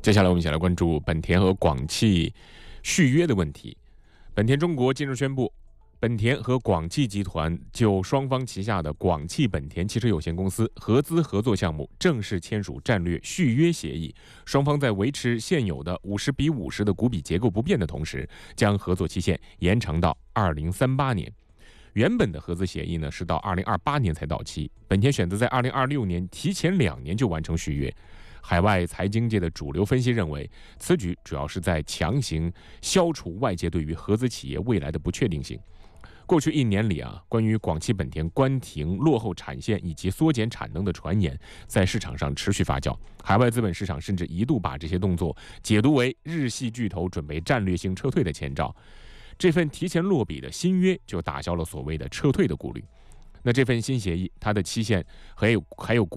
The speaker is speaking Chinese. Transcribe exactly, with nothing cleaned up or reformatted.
接下来我们一起来关注本田和广汽续约的问题。本田中国近日宣布，本田和广汽集团就双方旗下的广汽本田汽车有限公司合资合作项目正式签署战略续约协议。双方在维持现有的五十比五十的股比结构不变的同时，将合作期限延长到二零三八年。原本的合资协议呢是到二零二八年才到期，本田选择在二零二六年提前两年就完成续约。海外财经界的主流分析认为，此举主要是在强行消除外界对于合资企业未来的不确定性。过去一年里啊，关于广汽本田关停落后产线以及缩减产能的传言在市场上持续发酵，海外资本市场甚至一度把这些动作解读为日系巨头准备战略性撤退的前兆。这份提前落笔的新约就打消了所谓的撤退的顾虑。那这份新协议，它的期限还有还有